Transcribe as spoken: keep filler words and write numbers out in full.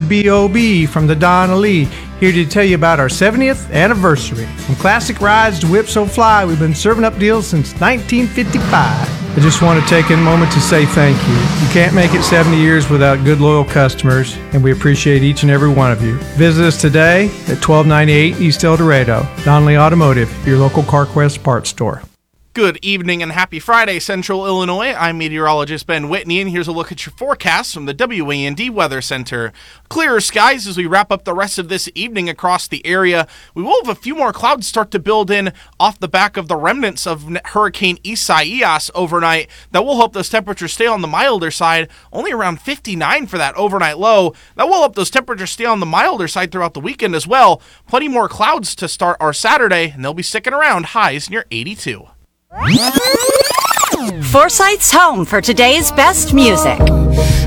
B O B from the Donna Lee, here to tell you about our seventieth anniversary. From classic rides to Whip So Fly, we've been serving up deals since nineteen fifty-five. I just want to take a moment to say thank you. You can't make it seventy years without good, loyal customers, and we appreciate each and every one of you. Visit us today at twelve ninety-eight East El Dorado. Donnelly Automotive, your local CarQuest parts store. Good evening and happy Friday, Central Illinois. I'm meteorologist Ben Whitney, and here's a look at your forecast from the W A N D Weather Center. Clearer skies as we wrap up the rest of this evening across the area. We will have a few more clouds start to build in off the back of the remnants of Hurricane Isaias overnight. That will help those temperatures stay on the milder side, only around fifty-nine for that overnight low. That will help those temperatures stay on the milder side throughout the weekend as well. Plenty more clouds to start our Saturday, and they'll be sticking around, highs near eighty-two. Foresight's home for today's best music.